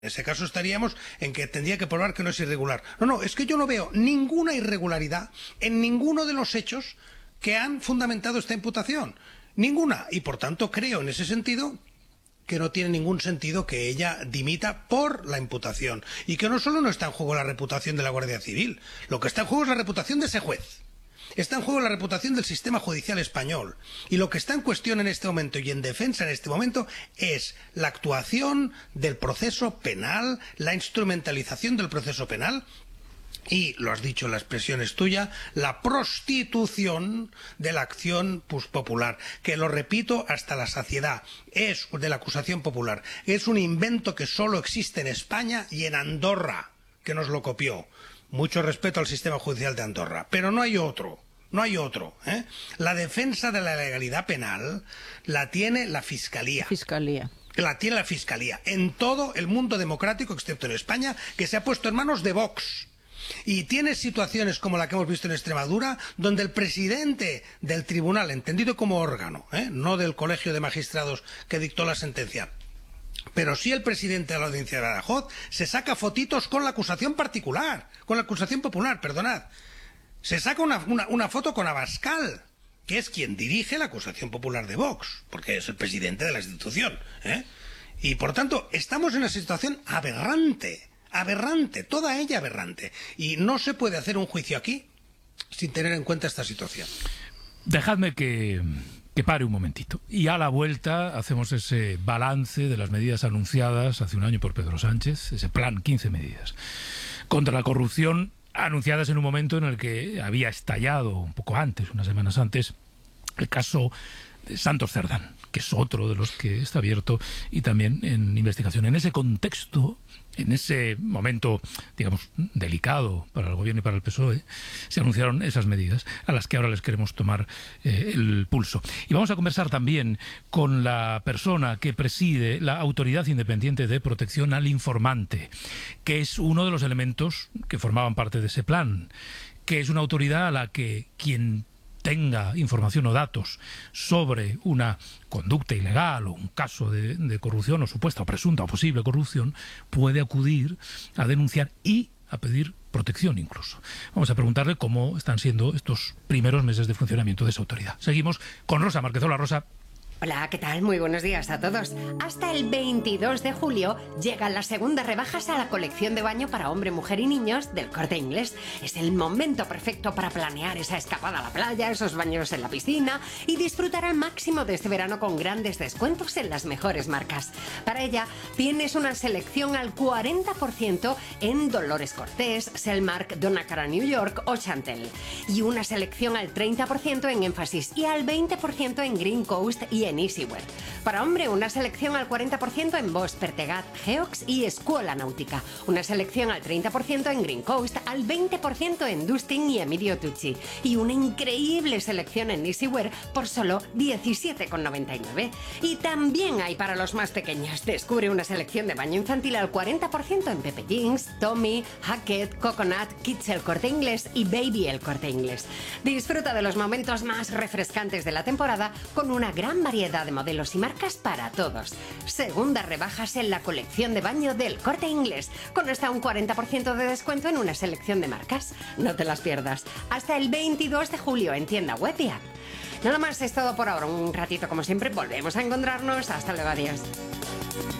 En ese caso estaríamos en que tendría que probar que no es irregular. No, es que yo no veo ninguna irregularidad en ninguno de los hechos que han fundamentado esta imputación. Ninguna. Y por tanto creo en ese sentido que no tiene ningún sentido que ella dimita por la imputación. Y que no solo no está en juego la reputación de la Guardia Civil, lo que está en juego es la reputación de ese juez. Está en juego la reputación del sistema judicial español. Y lo que está en cuestión en este momento y en defensa en este momento es la actuación del proceso penal, la instrumentalización del proceso penal y, lo has dicho, la expresión es tuya, la prostitución de la acción popular, que lo repito hasta la saciedad, es de la acusación popular. Es un invento que solo existe en España y en Andorra, que nos lo copió. Mucho respeto al sistema judicial de Andorra, pero no hay otro. No hay otro. La defensa de la legalidad penal la tiene la Fiscalía. La tiene la Fiscalía en todo el mundo democrático, excepto en España, que se ha puesto en manos de Vox. Y tiene situaciones como la que hemos visto en Extremadura, donde el presidente del tribunal, entendido como órgano, no del colegio de magistrados que dictó la sentencia, pero sí el presidente de la Audiencia de Badajoz, se saca fotitos con la acusación particular, con la acusación popular, perdonad. Se saca una foto con Abascal, que es quien dirige la acusación popular de Vox, porque es el presidente de la institución. Y por tanto, estamos en una situación aberrante, toda ella aberrante. Y no se puede hacer un juicio aquí sin tener en cuenta esta situación. Dejadme que pare un momentito. Y a la vuelta hacemos ese balance de las medidas anunciadas hace un año por Pedro Sánchez, ese plan 15 medidas contra la corrupción, anunciadas en un momento en el que había estallado un poco antes, unas semanas antes, el caso de Santos Cerdán, que es otro de los que está abierto y también en investigación. En ese contexto, en ese momento, digamos, delicado para el Gobierno y para el PSOE, se anunciaron esas medidas a las que ahora les queremos tomar el pulso. Y vamos a conversar también con la persona que preside la Autoridad Independiente de Protección al Informante, que es uno de los elementos que formaban parte de ese plan, que es una autoridad a la que quien tenga información o datos sobre una conducta ilegal o un caso de corrupción o supuesta o presunta o posible corrupción puede acudir a denunciar y a pedir protección incluso. Vamos a preguntarle cómo están siendo estos primeros meses de funcionamiento de esa autoridad. Seguimos con Rosa Marquezola. Rosa. Hola, ¿qué tal? Muy buenos días a todos. Hasta el 22 de julio llegan las segundas rebajas a la colección de baño para hombre, mujer y niños del Corte Inglés. Es el momento perfecto para planear esa escapada a la playa, esos baños en la piscina y disfrutar al máximo de este verano con grandes descuentos en las mejores marcas. Para ella tienes una selección al 40% en Dolores Cortés, Selmark, Donna Cara New York o Chantel. Y una selección al 30% en Énfasis y al 20% en Green Coast y en Easywear. Para hombre, una selección al 40% en Bosch, Pertegat, Geox y Escuela Náutica. Una selección al 30% en Green Coast, al 20% en Dustin y Emilio Tucci. Y una increíble selección en Easywear por solo 17,99. Y también hay para los más pequeños. Descubre una selección de baño infantil al 40% en Pepe Jeans, Tommy, Hackett, Coconut, Kids El Corte Inglés y Baby El Corte Inglés. Disfruta de los momentos más refrescantes de la temporada con una gran variedad de modelos y marcas para todos. Segundas rebajas en la colección de baño del Corte Inglés, con hasta un 40% de descuento en una selección de marcas. No te las pierdas. Hasta el 22 de julio en tienda web y app. Nada más, es todo por ahora. Un ratito como siempre, volvemos a encontrarnos. Hasta luego, adiós.